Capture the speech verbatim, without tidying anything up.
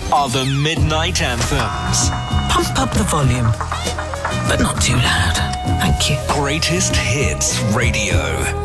are the Midnight Anthems. Pump up the volume, but not too loud. Thank you. Greatest Hits Radio.